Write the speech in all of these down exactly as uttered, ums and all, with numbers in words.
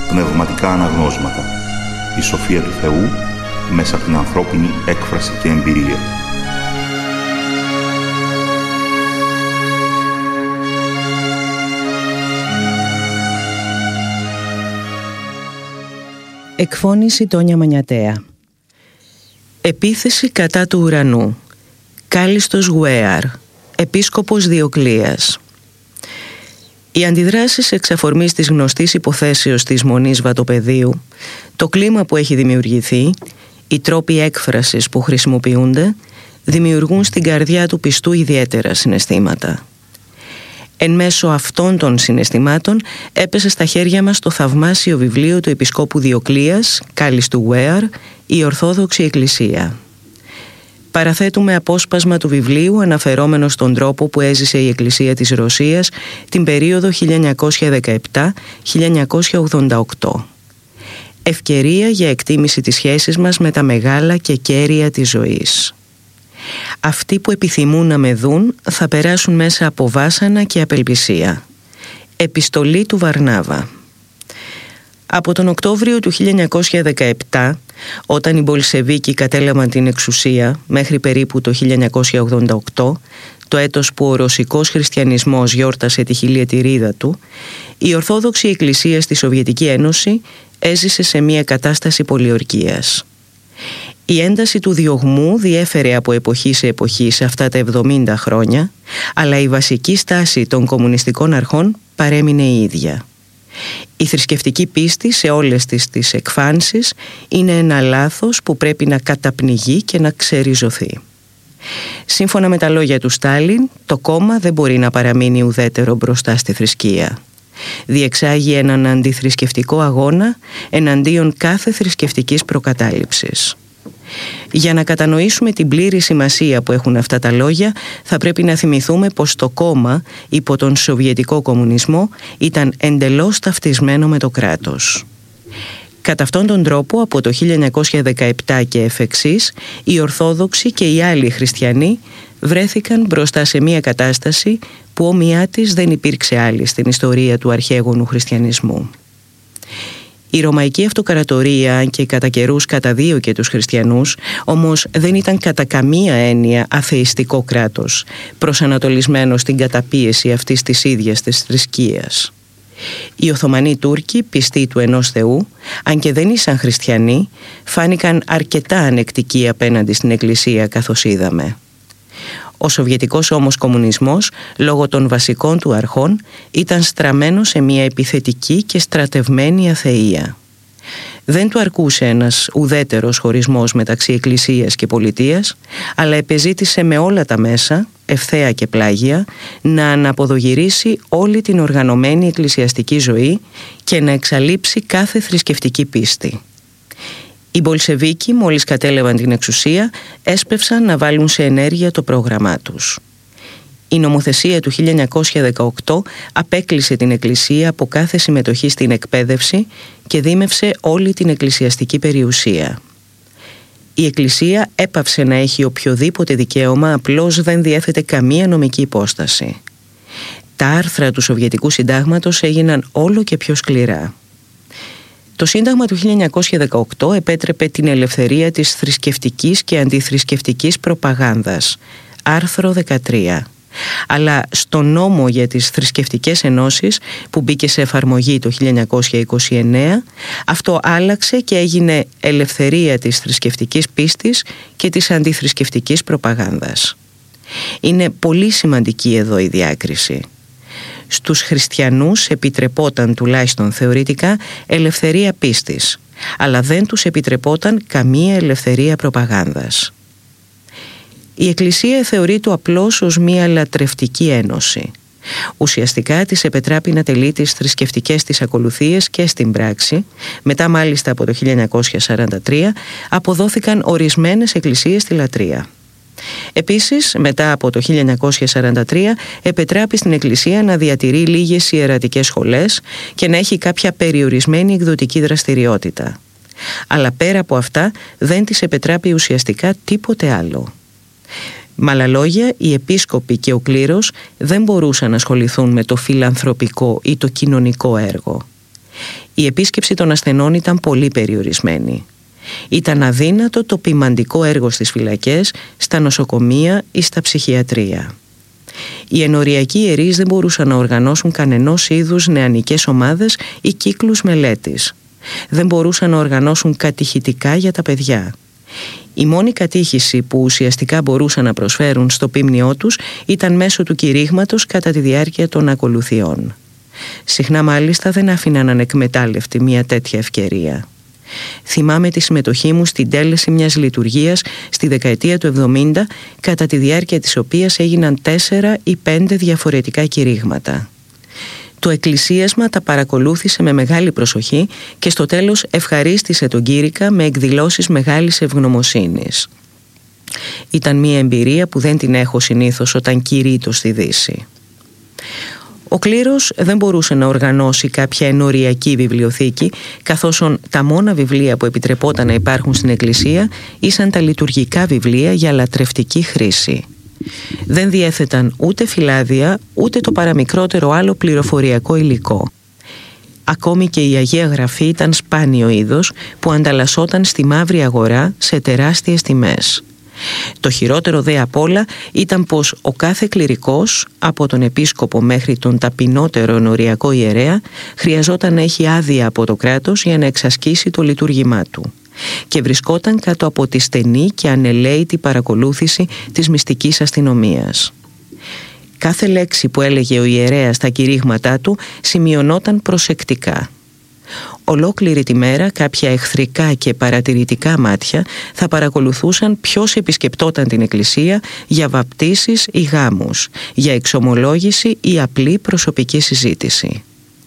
πνευματικά αναγνώσματα. Η σοφία του Θεού μέσα από την ανθρώπινη έκφραση και εμπειρία. Εκφώνηση Τόνια Μανιατέα. Επίθεση κατά του ουρανού. Κάλιστος Γουέαρ, επίσκοπος Διοκλείας. Οι αντιδράσεις εξ αφορμής της γνωστής υποθέσεως της Μονής Βατοπεδίου, το κλίμα που έχει δημιουργηθεί, οι τρόποι έκφρασης που χρησιμοποιούνται, δημιουργούν στην καρδιά του πιστού ιδιαίτερα συναισθήματα. Εν μέσω αυτών των συναισθημάτων έπεσε στα χέρια μας το θαυμάσιο βιβλίο του Επισκόπου Διοκλείας, Κάλιστου Γουέαρ, «Η Ορθόδοξη Εκκλησία». Παραθέτουμε απόσπασμα του βιβλίου αναφερόμενο στον τρόπο που έζησε η Εκκλησία της Ρωσίας την περίοδο χίλια εννιακόσια δεκαεπτά με χίλια εννιακόσια ογδόντα οκτώ. Ευκαιρία για εκτίμηση της σχέσης μας με τα μεγάλα και κέρια της ζωής. Αυτοί που επιθυμούν να με δουν θα περάσουν μέσα από βάσανα και απελπισία. Επιστολή του Βαρνάβα. Από τον Οκτώβριο του χίλια εννιακόσια δεκαεπτά, όταν οι Μπολσεβίκοι κατέλαβαν την εξουσία, μέχρι περίπου το χίλια εννιακόσια ογδόντα οκτώ, το έτος που ο ρωσικός χριστιανισμός γιόρτασε τη χιλιετηρίδα του, η Ορθόδοξη Εκκλησία στη Σοβιετική Ένωση έζησε σε μια κατάσταση πολιορκίας. Η ένταση του διωγμού διέφερε από εποχή σε εποχή σε αυτά τα εβδομήντα χρόνια, αλλά η βασική στάση των κομμουνιστικών αρχών παρέμεινε η ίδια. Η θρησκευτική πίστη σε όλες τις, τις εκφάνσεις είναι ένα λάθος που πρέπει να καταπνιγεί και να ξεριζωθεί. Σύμφωνα με τα λόγια του Στάλιν, το κόμμα δεν μπορεί να παραμείνει ουδέτερο μπροστά στη θρησκεία. Διεξάγει έναν αντιθρησκευτικό αγώνα εναντίον κάθε θρησκευτικής προκατάληψης. Για να κατανοήσουμε την πλήρη σημασία που έχουν αυτά τα λόγια, θα πρέπει να θυμηθούμε πως το κόμμα υπό τον Σοβιετικό κομμουνισμό ήταν εντελώς ταυτισμένο με το κράτος. Κατά αυτόν τον τρόπο, από το χίλια εννιακόσια δεκαεπτά και εφ' εξής, οι Ορθόδοξοι και οι άλλοι χριστιανοί βρέθηκαν μπροστά σε μια κατάσταση που όμοιά της δεν υπήρξε άλλη στην ιστορία του αρχαίγονου χριστιανισμού. Η Ρωμαϊκή Αυτοκρατορία, αν και κατά καιρούς καταδίωκε τους χριστιανούς, όμως δεν ήταν κατά καμία έννοια αθεϊστικό κράτος, προσανατολισμένο στην καταπίεση αυτής της ίδιας της θρησκείας. Οι Οθωμανοί Τούρκοι, πιστοί του ενός Θεού, αν και δεν ήσαν χριστιανοί, φάνηκαν αρκετά ανεκτικοί απέναντι στην Εκκλησία, καθώς είδαμε. Ο Σοβιετικός όμως κομμουνισμός, λόγω των βασικών του αρχών, ήταν στραμμένος σε μια επιθετική και στρατευμένη αθεΐα. Δεν του αρκούσε ένας ουδέτερος χωρισμός μεταξύ εκκλησίας και πολιτείας, αλλά επεζήτησε με όλα τα μέσα, ευθέα και πλάγια, να αναποδογυρίσει όλη την οργανωμένη εκκλησιαστική ζωή και να εξαλείψει κάθε θρησκευτική πίστη. Οι Μπολσεβίκοι, μόλις κατέλαβαν την εξουσία, έσπευσαν να βάλουν σε ενέργεια το πρόγραμμά τους. Η νομοθεσία του χίλια εννιακόσια δεκαοκτώ απέκλεισε την Εκκλησία από κάθε συμμετοχή στην εκπαίδευση και δίμευσε όλη την εκκλησιαστική περιουσία. Η Εκκλησία έπαυσε να έχει οποιοδήποτε δικαίωμα, απλώς δεν διέθετε καμία νομική υπόσταση. Τα άρθρα του Σοβιετικού Συντάγματος έγιναν όλο και πιο σκληρά. Το Σύνταγμα του χίλια εννιακόσια δεκαοκτώ επέτρεπε την ελευθερία της θρησκευτικής και αντιθρησκευτικής προπαγάνδας, άρθρο δεκατρία. Αλλά στο νόμο για τις θρησκευτικές ενώσεις που μπήκε σε εφαρμογή το χίλια εννιακόσια είκοσι εννέα, αυτό άλλαξε και έγινε ελευθερία της θρησκευτικής πίστης και της αντιθρησκευτικής προπαγάνδας. Είναι πολύ σημαντική εδώ η διάκριση. Στους χριστιανούς επιτρεπόταν, τουλάχιστον θεωρητικά, ελευθερία πίστης, αλλά δεν τους επιτρεπόταν καμία ελευθερία προπαγάνδας. Η Εκκλησία θεωρείται απλώς ως μία λατρευτική ένωση. Ουσιαστικά της επετράπει να τελεί τις θρησκευτικές της ακολουθίες και στην πράξη. Μετά μάλιστα από το χίλια εννιακόσια σαράντα τρία αποδόθηκαν ορισμένες εκκλησίες στη λατρεία. Επίσης, μετά από το χίλια εννιακόσια σαράντα τρία επετράπει στην Εκκλησία να διατηρεί λίγες ιερατικές σχολές και να έχει κάποια περιορισμένη εκδοτική δραστηριότητα. Αλλά πέρα από αυτά δεν της επετράπει ουσιαστικά τίποτε άλλο. Με άλλα λόγια, οι επίσκοποι και ο κλήρος δεν μπορούσαν να ασχοληθούν με το φιλανθρωπικό ή το κοινωνικό έργο. Η επίσκεψη των ασθενών ήταν πολύ περιορισμένη. Ήταν αδύνατο το ποιμαντικό έργο στις φυλακές, στα νοσοκομεία ή στα ψυχιατρία. Οι ενοριακοί ιερείς δεν μπορούσαν να οργανώσουν κανενός είδους νεανικές ομάδες ή κύκλους μελέτης. Δεν μπορούσαν να οργανώσουν κατηχητικά για τα παιδιά. Η μόνη κατήχηση που ουσιαστικά μπορούσαν να προσφέρουν στο πίμνιό τους ήταν μέσω του κηρύγματος κατά τη διάρκεια των ακολουθιών. Συχνά μάλιστα δεν άφηναν ανεκμετάλλευτη μια τέτοια ευκαιρία. Θυμάμαι τη συμμετοχή μου στην τέλεση μιας λειτουργίας στη δεκαετία του εβδομήντα, κατά τη διάρκεια της οποίας έγιναν τέσσερα ή πέντε διαφορετικά κηρύγματα. Το εκκλησίασμα τα παρακολούθησε με μεγάλη προσοχή και στο τέλος ευχαρίστησε τον κήρυκα με εκδηλώσεις μεγάλης ευγνωμοσύνης. Ήταν μια εμπειρία που δεν την έχω συνήθως όταν κηρύττω στη Δύση. Ο κλήρος δεν μπορούσε να οργανώσει κάποια ενοριακή βιβλιοθήκη, καθώς τα μόνα βιβλία που επιτρεπόταν να υπάρχουν στην εκκλησία ήσαν τα λειτουργικά βιβλία για λατρευτική χρήση. Δεν διέθεταν ούτε φυλάδια, ούτε το παραμικρότερο άλλο πληροφοριακό υλικό. Ακόμη και η Αγία Γραφή ήταν σπάνιο είδος που ανταλλασσόταν στη μαύρη αγορά σε τεράστιες τιμές. Το χειρότερο δε απ' όλα ήταν πως ο κάθε κληρικός, από τον επίσκοπο μέχρι τον ταπεινότερο ενοριακό ιερέα, χρειαζόταν να έχει άδεια από το κράτος για να εξασκήσει το λειτουργήμά του και βρισκόταν κάτω από τη στενή και ανελαίητη παρακολούθηση της μυστικής αστυνομίας. Κάθε λέξη που έλεγε ο ιερέας στα κηρύγματά του σημειωνόταν προσεκτικά. Ολόκληρη τη μέρα κάποια εχθρικά και παρατηρητικά μάτια θα παρακολουθούσαν ποιος επισκεπτόταν την εκκλησία για βαπτίσεις ή γάμους, για εξομολόγηση ή απλή προσωπική συζήτηση.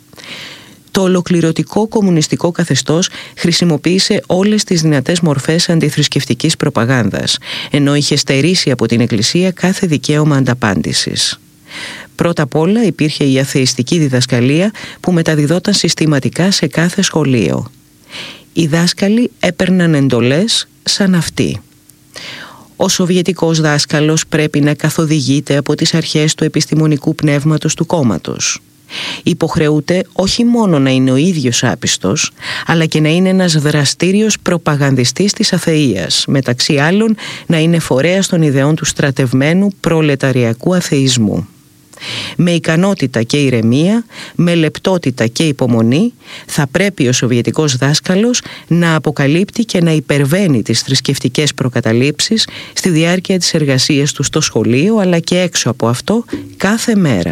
Το ολοκληρωτικό κομμουνιστικό καθεστώς χρησιμοποίησε όλες τις δυνατές μορφές αντιθρησκευτικής προπαγάνδας, ενώ είχε στερήσει από την εκκλησία κάθε δικαίωμα ανταπάντησης. Πρώτα απ' όλα υπήρχε η αθεϊστική διδασκαλία που μεταδιδόταν συστηματικά σε κάθε σχολείο. Οι δάσκαλοι έπαιρναν εντολές σαν αυτοί. Ο σοβιετικός δάσκαλος πρέπει να καθοδηγείται από τις αρχές του επιστημονικού πνεύματος του κόμματος. Υποχρεούται όχι μόνο να είναι ο ίδιος άπιστος, αλλά και να είναι ένας δραστήριος προπαγανδιστής της αθεΐας, μεταξύ άλλων να είναι φορέας των ιδεών του στρατευμένου προλεταριακού αθεϊσμού. Με ικανότητα και ηρεμία, με λεπτότητα και υπομονή, θα πρέπει ο σοβιετικός δάσκαλος να αποκαλύπτει και να υπερβαίνει τις θρησκευτικές προκαταλήψεις στη διάρκεια της εργασίας του στο σχολείο, αλλά και έξω από αυτό κάθε μέρα.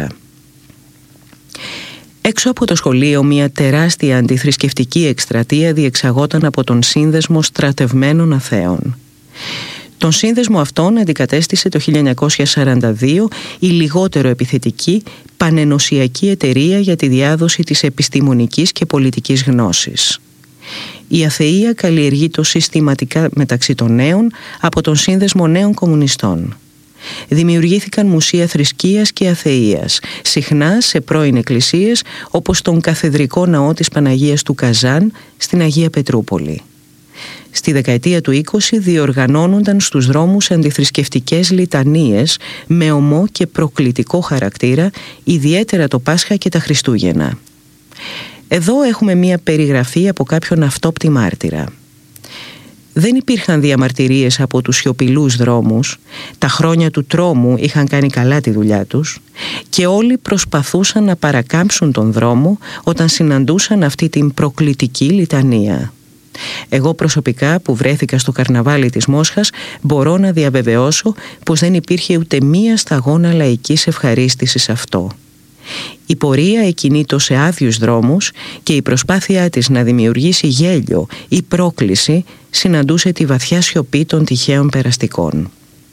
Έξω από το σχολείο μια τεράστια αντιθρησκευτική εκστρατεία διεξαγόταν από τον Σύνδεσμο Στρατευμένων Αθέων. Τον σύνδεσμο αυτόν αντικατέστησε το χίλια εννιακόσια σαράντα δύο η λιγότερο επιθετική πανενωσιακή εταιρεία για τη διάδοση της επιστημονικής και πολιτικής γνώσης. Η αθεΐα καλλιεργείται συστηματικά μεταξύ των νέων από τον Σύνδεσμο Νέων Κομμουνιστών. Δημιουργήθηκαν μουσεία θρησκείας και αθεΐας, συχνά σε πρώην εκκλησίες όπως τον Καθεδρικό Ναό της Παναγίας του Καζάν στην Αγία Πετρούπολη. Στη δεκαετία του είκοσι διοργανώνονταν στους δρόμους αντιθρησκευτικές λιτανίες με ομό και προκλητικό χαρακτήρα, ιδιαίτερα το Πάσχα και τα Χριστούγεννα. Εδώ έχουμε μία περιγραφή από κάποιον αυτόπτη μάρτυρα. Δεν υπήρχαν διαμαρτυρίες από τους σιωπηλούς δρόμους, τα χρόνια του τρόμου είχαν κάνει καλά τη δουλειά τους και όλοι προσπαθούσαν να παρακάμψουν τον δρόμο όταν συναντούσαν αυτή την προκλητική λιτανία. Εγώ προσωπικά που βρέθηκα στο καρναβάλι της Μόσχας μπορώ να διαβεβαιώσω πως δεν υπήρχε ούτε μία σταγόνα λαϊκής ευχαρίστησης αυτό. Η πορεία εκινήτω σε άδειους δρόμους και η προσπάθειά της να δημιουργήσει γέλιο ή πρόκληση συναντούσε τη βαθιά σιωπή των τυχαίων περαστικών.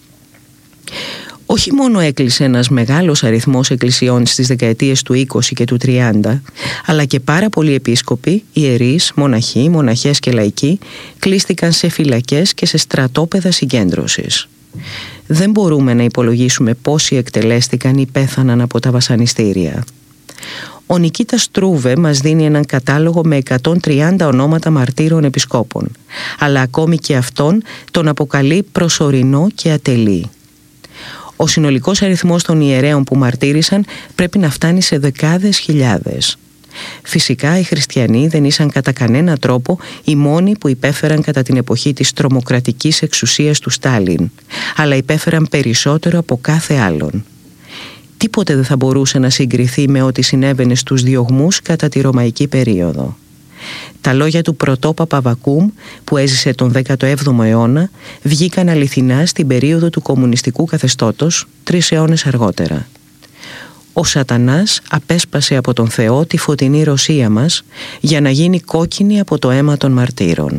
Όχι μόνο έκλεισε ένας μεγάλος αριθμός εκκλησιών στις δεκαετίες του είκοσι και του τριάντα, αλλά και πάρα πολλοί επίσκοποι, ιερείς, μοναχοί, μοναχές και λαϊκοί κλείστηκαν σε φυλακές και σε στρατόπεδα συγκέντρωσης. Δεν μπορούμε να υπολογίσουμε πόσοι εκτελέστηκαν ή πέθαναν από τα βασανιστήρια. Ο Νικίτας Στρούβε μας δίνει έναν κατάλογο με εκατόν τριάντα ονόματα μαρτύρων επισκόπων, αλλά ακόμη και αυτόν τον αποκαλεί προσωρινό και ατελή. Ο συνολικός αριθμός των ιερέων που μαρτύρησαν πρέπει να φτάνει σε δεκάδες χιλιάδες. Φυσικά οι χριστιανοί δεν ήσαν κατά κανένα τρόπο οι μόνοι που υπέφεραν κατά την εποχή της τρομοκρατικής εξουσίας του Στάλιν, αλλά υπέφεραν περισσότερο από κάθε άλλον. Τίποτε δεν θα μπορούσε να συγκριθεί με ό,τι συνέβαινε στους διωγμούς κατά τη Ρωμαϊκή περίοδο. Τα λόγια του πρωτόπαπα Βακούμ, που έζησε τον δέκατο έβδομο αιώνα, βγήκαν αληθινά στην περίοδο του κομμουνιστικού καθεστώτος, τρεις αιώνες αργότερα. Ο Σατανάς απέσπασε από τον Θεό τη φωτεινή Ρωσία μας για να γίνει κόκκινη από το αίμα των μαρτύρων.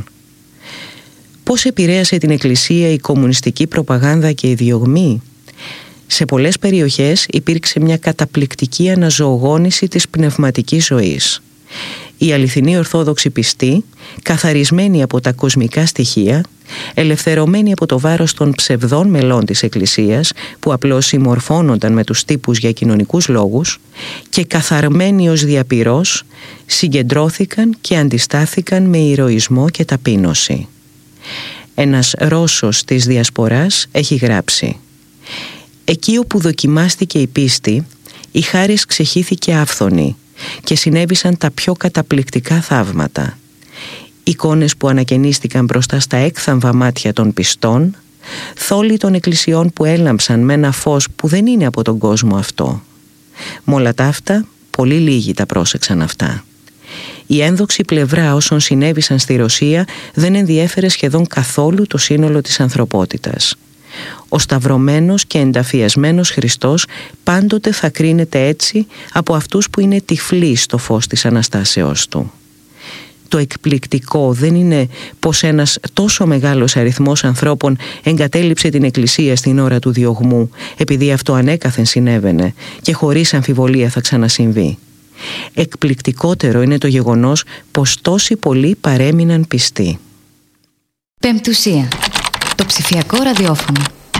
Πώς επηρέασε την Εκκλησία η κομμουνιστική προπαγάνδα και η διωγμή? Σε πολλές περιοχές υπήρξε μια καταπληκτική αναζωογόνηση της πνευματικής ζωής. Οι αληθινοί Ορθόδοξοι πιστοί, καθαρισμένοι από τα κοσμικά στοιχεία, ελευθερωμένοι από το βάρος των ψευδών μελών της Εκκλησίας που απλώς συμμορφώνονταν με τους τύπους για κοινωνικούς λόγους και καθαρμένοι ως διαπυρός, συγκεντρώθηκαν και αντιστάθηκαν με ηρωισμό και ταπείνωση. Ένας Ρώσος της Διασποράς έχει γράψει: «Εκεί όπου δοκιμάστηκε η πίστη, η χάρις ξεχύθηκε άφθονη και συνέβησαν τα πιο καταπληκτικά θαύματα. Εικόνες που ανακαινίστηκαν μπροστά στα έκθαμβα μάτια των πιστών, θόλοι των εκκλησιών που έλαμψαν με ένα φως που δεν είναι από τον κόσμο αυτό. Μ' όλα τα αυτά, πολύ λίγοι τα πρόσεξαν αυτά. Η ένδοξη πλευρά όσων συνέβησαν στη Ρωσία δεν ενδιέφερε σχεδόν καθόλου το σύνολο της ανθρωπότητας. Ο σταυρωμένος και ενταφιασμένος Χριστός πάντοτε θα κρίνεται έτσι από αυτούς που είναι τυφλοί στο φως της Αναστάσεώς Του. Το εκπληκτικό δεν είναι πως ένας τόσο μεγάλος αριθμός ανθρώπων εγκατέλειψε την Εκκλησία στην ώρα του διωγμού, επειδή αυτό ανέκαθεν συνέβαινε και χωρίς αμφιβολία θα ξανασυμβεί. Εκπληκτικότερο είναι το γεγονός πως τόσοι πολλοί παρέμειναν πιστοί». Πεμπτουσία. Το ψηφιακό ραδιόφωνο.